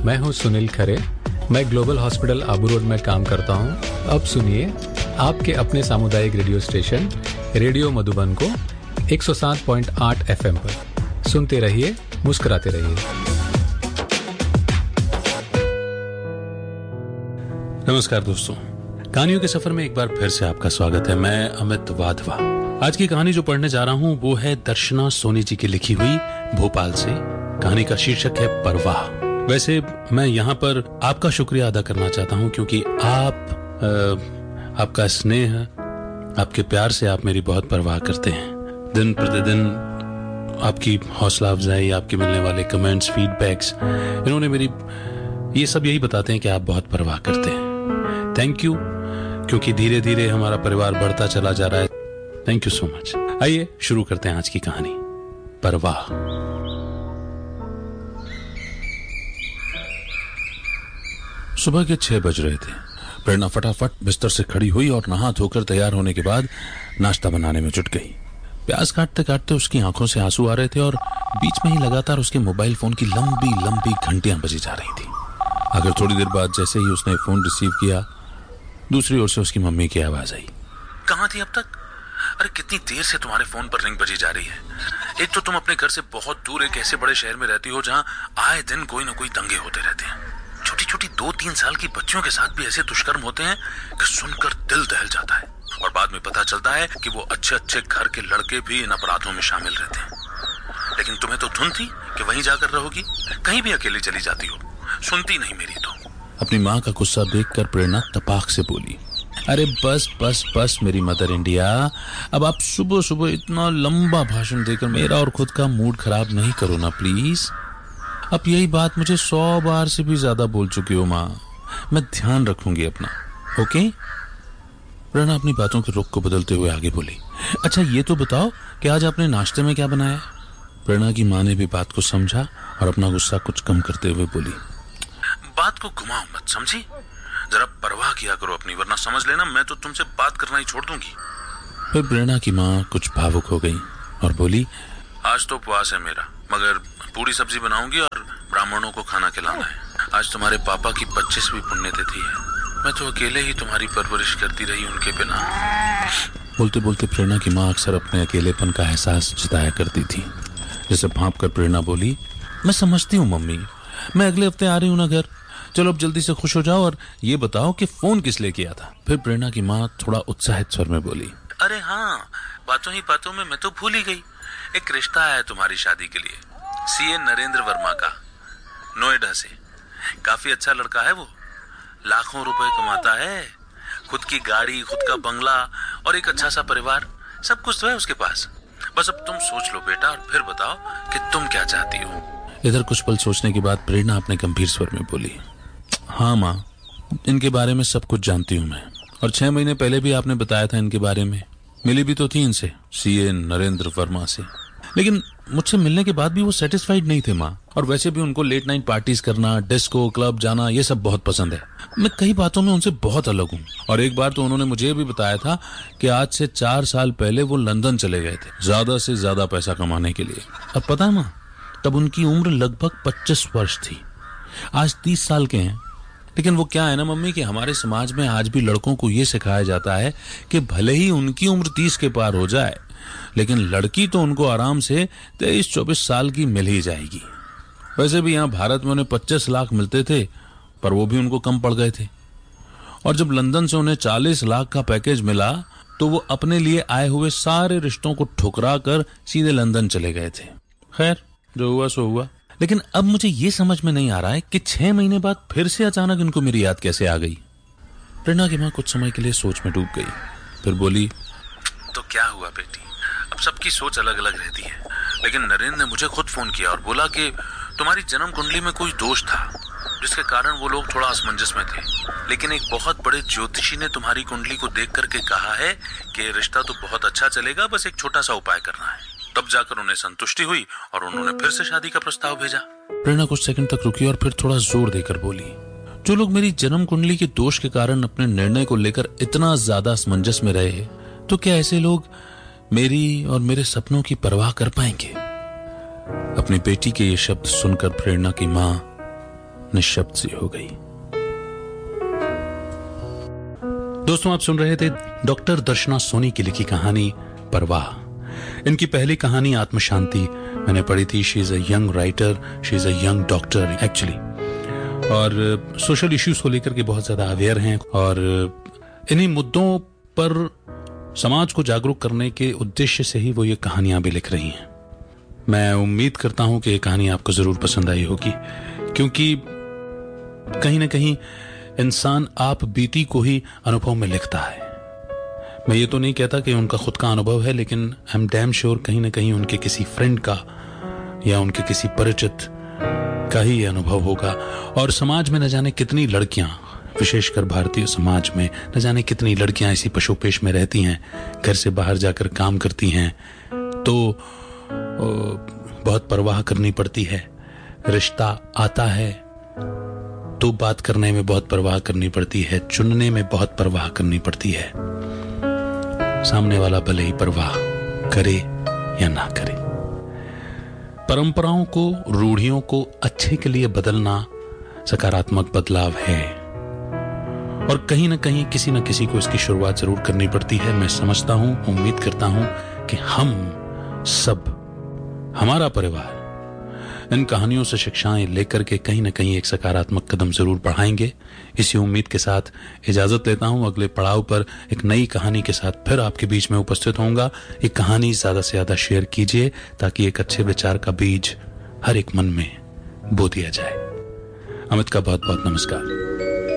मैं हूं सुनील खरे। मैं ग्लोबल हॉस्पिटल आबू रोड में काम करता हूं। अब सुनिए आपके अपने सामुदायिक रेडियो स्टेशन रेडियो मधुबन को 107.8 FM पर। सुनते रहिए, मुस्कुराते रहिए। नमस्कार दोस्तों, कहानियों के सफर में एक बार फिर से आपका स्वागत है। मैं अमित वाधवा। आज की कहानी जो पढ़ने जा रहा हूं वो है दर्शना सोनी जी की लिखी हुई, भोपाल से। कहानी का शीर्षक है परवाह। वैसे मैं यहाँ पर आपका शुक्रिया अदा करना चाहता हूँ क्योंकि आपका स्नेह, आपके प्यार से आप मेरी बहुत परवाह करते हैं। दिन प्रतिदिन आपकी हौसला अफजाई, आपके मिलने वाले कमेंट्स, फीडबैक्स, इन्होंने मेरी ये सब यही बताते हैं कि आप बहुत परवाह करते हैं। थैंक यू, क्योंकि धीरे धीरे हमारा परिवार बढ़ता चला जा रहा है। Thank you so much. आइए शुरू करते हैं आज की कहानी, परवाह। सुबह के 6 बज रहे थे। प्रेरणा फटाफट बिस्तर से खड़ी हुई और नहा धोकर तैयार होने के बाद नाश्ता बनाने में जुट गई। प्याज काटते काटते उसकी आंखों से आंसू आ रहे थे और बीच में ही लगातार उसके मोबाइल फोन की लंबी लंबी घंटियां बजी जा रही थी। अगर थोड़ी देर बाद जैसे ही उसने फोन रिसीव किया, दूसरी ओर से उसकी मम्मी की आवाज आई। कहाँ थी अब तक? अरे कितनी देर से तुम्हारे फोन पर रिंग बजी जा रही है। एक तो तुम अपने घर से बहुत दूर एक ऐसे बड़े शहर में रहती हो जहाँ आए दिन कोई ना कोई दंगे होते रहते हैं। छोटी छोटी 2-3 साल की बच्चियों के साथ भी ऐसे दुष्कर्म होते हैं कि सुनकर दिल दहल जाता है। और बाद में पता चलता है कि वो अच्छे अच्छे घर के लड़के भी इन अपराधों में शामिल रहते हैं। लेकिन तुम्हें तो धुन थी कि वहीं जाकर रहोगी, कहीं भी अकेली चली जाती हो। सुनती नहीं मेरी तो। अपनी माँ का गुस्सा देखकर प्रेरणा तपाक से बोली, अरे बस बस बस मेरी मदर इंडिया, अब आप सुबह सुबह इतना लंबा भाषण देकर मेरा और खुद का मूड खराब नहीं करो ना प्लीज। अब यही बात मुझे 100 बार से भी ज्यादा बोल चुकी हो माँ। मैं ध्यान रखूंगी अपना, ओके? प्रेरणा अपनी बातों के रुख को बदलते हुए आगे बोली, अच्छा ये तो बताओ कि आज आपने नाश्ते में क्या बनाया? प्रेरणा की माँ ने भी बात को समझा और अपना गुस्सा कुछ कम करते हुए बोली, बात को घुमाओ मत, समझी? जरा परवाह किया करो अपनी, वरना समझ लेना मैं तो तुमसे बात करना ही छोड़ दूंगी। फिर प्रेरणा की माँ कुछ भावुक हो गई और बोली, आज तो उपवास है मेरा, मगर पूरी सब्जी बनाऊंगी और ब्राह्मणों को खाना खिलाना है। आज तुम्हारे पापा की 25वीं पुण्यतिथि है। मैं तो अकेले ही तुम्हारी परवरिश करती रही उनके बिना। बोलते बोलते प्रेरणा की माँ अक्सर अपने अकेलेपन का एहसास जताया करती थी। जिसे भांप कर प्रेरणा बोली, मैं समझती हूँ मम्मी, मैं अगले हफ्ते आ रही हूँ ना घर। चलो अब जल्दी से खुश हो जाओ और ये बताओ कि फोन किस लिए किया था? फिर प्रेरणा की माँ थोड़ा उत्साहित स्वर में बोली, अरे हाँ, बातों ही बातों में मैं तो भूल ही गई। एक रिश्ता है तुम्हारी शादी के लिए, सीए नरेंद्र वर्मा का, नोएडा से। काफी अच्छा लड़का है वो, लाखों रुपए कमाता है, खुद की गाड़ी, खुद का बंगला और एक अच्छा सा परिवार, सब कुछ तो है उसके पास। बस अब तुम सोच लो बेटा और फिर बताओ कि तुम क्या चाहती हो। इधर कुछ पल सोचने के बाद प्रेरणा अपने गंभीर स्वर में बोली, हाँ माँ, इनके बारे में सब कुछ जानती हूँ मैं, और 6 महीने पहले भी आपने बताया था इनके बारे में। मिली भी तो थी इनसे, सीए नरेंद्र वर्मा से। लेकिन मुझसे मिलने के बाद भी वो सेटिस्फाइड नहीं थे माँ। और वैसे भी उनको लेट नाइट पार्टीज करना, डिस्को क्लब जाना, ये सब बहुत पसंद है। मैं कई बातों में उनसे बहुत अलग हूँ। और एक बार तो उन्होंने मुझे भी बताया था कि आज से 4 साल पहले वो लंदन चले गए थे ज्यादा से ज्यादा पैसा कमाने के लिए। अब पता है माँ, तब उनकी उम्र लगभग 25 वर्ष थी। आज 30 साल के हैं। लेकिन वो क्या है ना मम्मी कि हमारे समाज में आज भी लड़कों को ये सिखाया जाता है कि भले ही उनकी उम्र 30 के पार हो जाए, लेकिन लड़की तो उनको आराम से 23-24 साल की मिल ही जाएगी। वैसे भी यहाँ भारत में उन्हें 25 लाख मिलते थे, पर वो भी उनको कम पड़ गए थे। और जब लंदन से उन्हें 40 लाख का पैकेज मिला तो वो अपने लिए आए हुए सारे रिश्तों को ठुकरा कर सीधे लंदन चले गए थे। खैर, जो हुआ सो हुआ। लेकिन अब मुझे ये समझ में नहीं आ रहा है कि 6 महीने बाद फिर से अचानक इनको मेरी याद कैसे आ गई। प्रेरणा की माँ कुछ समय के लिए सोच में डूब गई, फिर बोली, तो क्या हुआ बेटी, अब सबकी सोच अलग अलग रहती है। लेकिन नरेंद्र ने मुझे खुद फोन किया और बोला कि तुम्हारी जन्म कुंडली में कोई दोष था, जिसके कारण वो लोग थोड़ा असमंजस में थे। लेकिन एक बहुत बड़े ज्योतिषी ने तुम्हारी कुंडली को देख करके कहा है कि रिश्ता तो बहुत अच्छा चलेगा, बस एक छोटा सा उपाय करना है। तब जाकर उन्हें संतुष्टि हुई और उन्होंने फिर से शादी का प्रस्ताव भेजा। प्रेरणा कुछ सेकंड तक रुकी और फिर थोड़ा जोर देकर बोली, जो लोग मेरी जन्म कुंडली के दोष के कारण अपने निर्णय को लेकर इतना ज्यादा असमंजस में रहे, तो क्या ऐसे लोग मेरी और मेरे सपनों की परवाह कर पाएंगे? अपनी बेटी के ये शब्द सुनकर प्रेरणा की माँ निशब्द सी हो गई। दोस्तों, आप सुन रहे थे डॉक्टर दर्शना सोनी की लिखी कहानी परवाह। इनकी पहली कहानी आत्म शांति मैंने पढ़ी थी। She is a young writer, she is a young doctor actually, और सोशल इश्यूज को लेकर के बहुत ज्यादा अवेयर हैं और इन्हीं मुद्दों पर समाज को जागरूक करने के उद्देश्य से ही वो ये कहानियां भी लिख रही हैं। मैं उम्मीद करता हूं कि ये कहानी आपको जरूर पसंद आई होगी, क्योंकि कहीं ना कहीं इंसान आप बीती को ही अनुभव में लिखता है। मैं ये तो नहीं कहता कि उनका खुद का अनुभव है, लेकिन आई एम डैम श्योर कहीं ना कहीं उनके किसी फ्रेंड का या उनके किसी परिचित का ही ये अनुभव होगा। और समाज में न जाने कितनी लड़कियां, विशेषकर भारतीय समाज में न जाने कितनी लड़कियां इसी पशुपेश में रहती हैं, घर से बाहर जाकर काम करती हैं तो बहुत परवाह करनी पड़ती है। रिश्ता आता है तो बात करने में बहुत परवाह करनी पड़ती है, चुनने में बहुत परवाह करनी पड़ती है, सामने वाला भले ही परवाह करे या ना करे। परंपराओं को, रूढ़ियों को अच्छे के लिए बदलना सकारात्मक बदलाव है, और कहीं ना कहीं किसी न किसी को इसकी शुरुआत जरूर करनी पड़ती है। मैं समझता हूं, उम्मीद करता हूं कि हम सब, हमारा परिवार इन कहानियों से शिक्षाएं लेकर के कहीं ना कहीं एक सकारात्मक कदम जरूर बढ़ाएंगे। इसी उम्मीद के साथ इजाजत लेता हूं। अगले पड़ाव पर एक नई कहानी के साथ फिर आपके बीच में उपस्थित होऊंगा। ये कहानी ज्यादा से ज्यादा शेयर कीजिए ताकि एक अच्छे विचार का बीज हर एक मन में बो दिया जाए। अमित का बहुत बहुत नमस्कार।